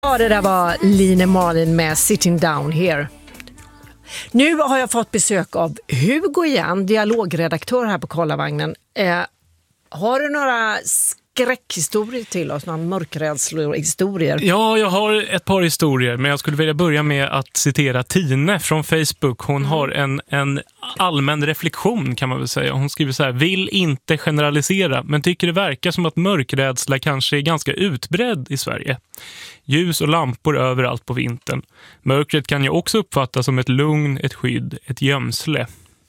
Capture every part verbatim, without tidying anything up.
Ja, det där var Line Marlin med Sitting Down Here. Nu har jag fått besök av Hugo igen, dialogredaktör här på Karlavagnen. Eh, har du några skräckhistorier till oss, några mörkrädslohistorier? Ja, jag har ett par historier, men jag skulle vilja börja med att citera Tine från Facebook. Hon mm. har en, en allmän reflektion, kan man väl säga. Hon skriver så här: vill inte generalisera, men tycker det verkar som att mörkrädsla kanske är ganska utbredd i Sverige. Ljus och lampor överallt på vintern. Mörkret kan ju också uppfattas som ett lugn, ett skydd, ett gömsle.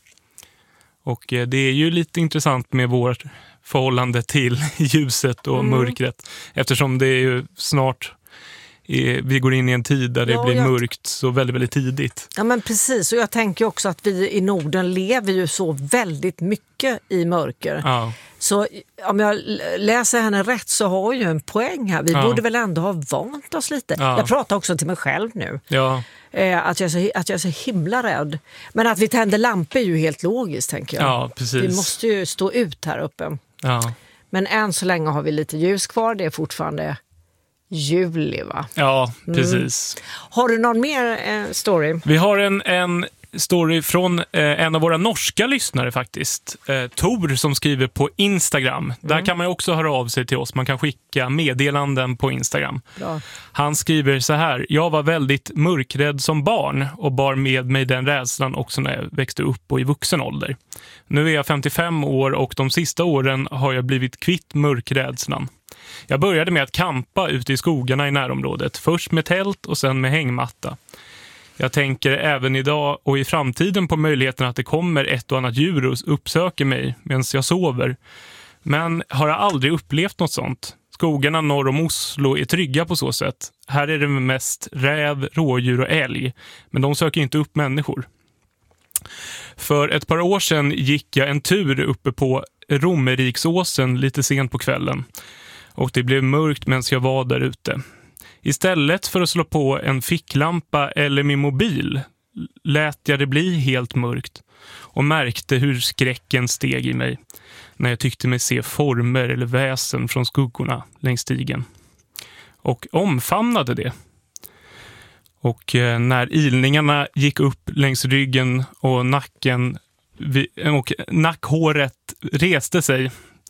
Och det är ju lite intressant med vårt förhållande till ljuset och mm. mörkret. Eftersom det är ju snart, vi går in i en tid där det ja, blir jag... mörkt så väldigt, väldigt tidigt. Ja, men precis. Och jag tänker också att vi i Norden lever ju så väldigt mycket i mörker. Ja. Så om jag läser henne rätt så har ju en poäng här. Vi ja. borde väl ändå ha vant oss lite. Ja. Jag pratar också till mig själv nu. Ja. Eh, att, jag är så, att jag är så himla rädd. Men att vi tänder lampor är ju helt logiskt, tänker jag. Ja, precis. Vi måste ju stå ut här uppe. Ja. Men än så länge har vi lite ljus kvar. Det är fortfarande juli, va? Ja, precis. Mm. Har du någon mer eh, story? Vi har en... en... story från eh, en av våra norska lyssnare faktiskt. Eh, Tor som skriver på Instagram. Mm. Där kan man ju också höra av sig till oss. Man kan skicka meddelanden på Instagram. Bra. Han skriver så här: jag var väldigt mörkrädd som barn och bar med mig den rädslan också när jag växte upp och i vuxen ålder. Nu är jag femtiofem år och de sista åren har jag blivit kvitt mörkrädslan. Jag började med att kampa ute i skogarna i närområdet. Först med tält och sen med hängmatta. Jag tänker även idag och i framtiden på möjligheten att det kommer ett och annat djur och uppsöker mig medan jag sover. Men har jag aldrig upplevt något sånt. Skogarna norr om Oslo är trygga på så sätt. Här är det mest räv, rådjur och älg. Men de söker inte upp människor. För ett par år sedan gick jag en tur uppe på Romeriksåsen lite sent på kvällen. Och det blev mörkt medan jag var där ute. Istället för att slå på en ficklampa eller min mobil lät jag det bli helt mörkt och märkte hur skräcken steg i mig när jag tyckte mig se former eller väsen från skuggorna längs stigen. Och omfamnade det. Och eh, när ilningarna gick upp längs ryggen och nacken och nackhåret reste sig.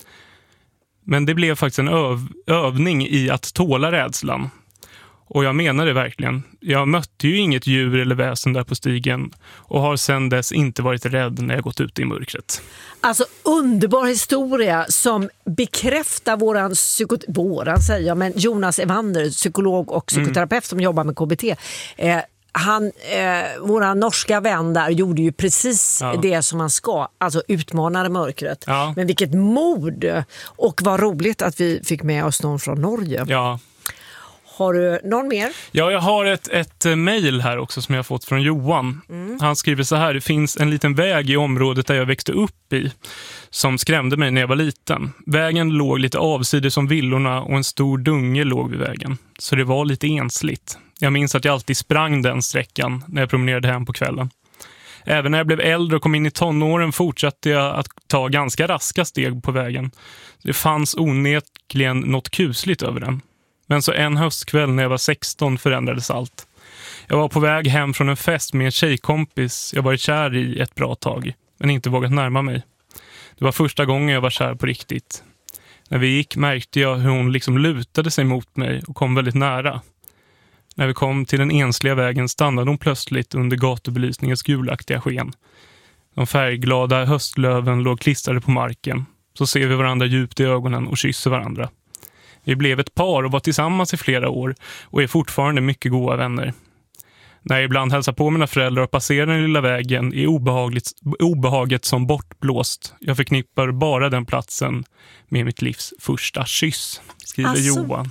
Men det blev faktiskt en öv- övning i att tåla rädslan. Och jag menar det verkligen. Jag mötte ju inget djur eller väsen där på stigen och har sedan dess inte varit rädd när jag gått ut i mörkret. Alltså underbar historia som bekräftar våran, psyko- våran säger jag, men Jonas Evander, psykolog och psykoterapeut mm. som jobbar med K B T. Eh, han, eh, våra norska vän där gjorde ju precis ja. det som man ska, alltså utmanade mörkret. Ja. Men vilket mod, och vad roligt att vi fick med oss någon från Norge. Ja. Har du någon mer? Ja, jag har ett, ett mejl här också som jag har fått från Johan. Mm. Han skriver så här: det finns en liten väg i området där jag växte upp i som skrämde mig när jag var liten. Vägen låg lite avsides som villorna och en stor dunge låg vid vägen. Så det var lite ensligt. Jag minns att jag alltid sprang den sträckan när jag promenerade hem på kvällen. Även när jag blev äldre och kom in i tonåren fortsatte jag att ta ganska raska steg på vägen. Det fanns onekligen något kusligt över den. Men så en höstkväll när jag var sexton förändrades allt. Jag var på väg hem från en fest med en tjejkompis jag varit kär i ett bra tag, men inte vågat närma mig. Det var första gången jag var kär på riktigt. När vi gick märkte jag hur hon liksom lutade sig mot mig och kom väldigt nära. När vi kom till den ensliga vägen stannade hon plötsligt under gatubelysningens gulaktiga sken. De färgglada höstlöven låg klistrade på marken. Så ser vi varandra djupt i ögonen och kysser varandra. Vi blev ett par och var tillsammans i flera år och är fortfarande mycket goda vänner. När jag ibland hälsar på mina föräldrar och passerar den lilla vägen är obehagligt, obehaget som bortblåst. Jag förknippar bara den platsen med mitt livs första kyss, skriver alltså, Johan.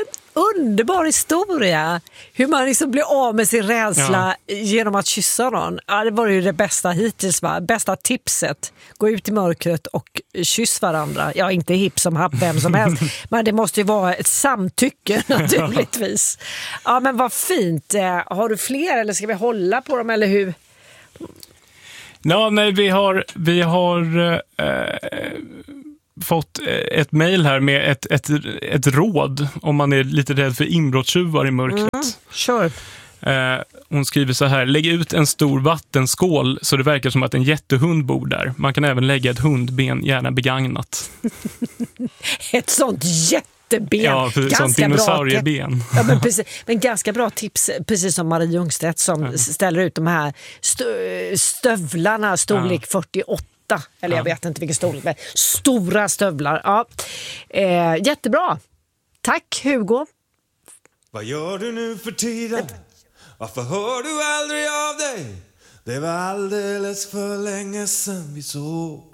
Underbar historia. Hur man liksom blir av med sin rädsla ja. genom att kyssa någon. Ja, det var ju det bästa hittills, va? Bästa tipset. Gå ut i mörkret och kyss varandra. Ja, inte hipp som happ, vem som helst. Men det måste ju vara ett samtycke naturligtvis. Ja, men vad fint. Har du fler eller ska vi hålla på dem eller hur? Ja, nej, vi har... Vi har eh, fått ett mejl här med ett, ett, ett råd om man är lite rädd för inbrottstjuvar i mörkret. Mm, sure. Eh, hon skriver så här: lägg ut en stor vattenskål så det verkar som att en jättehund bor där. Man kan även lägga ett hundben, gärna begagnat. Ett sånt jätteben. Ja, för sånt dinosaurieben. Ja, men, precis, men ganska bra tips, precis som Marie Ljungstedt som ja. ställer ut de här stö- stövlarna, storlek ja. fyrtioåtta. Eller jag ja. vet inte vilken storlek, men stora stövlar. Ja. Eh, jättebra. Tack Hugo. Vad gör du nu för tiden? Varför hör du aldrig av dig? Det var alldeles för länge sedan vi såg.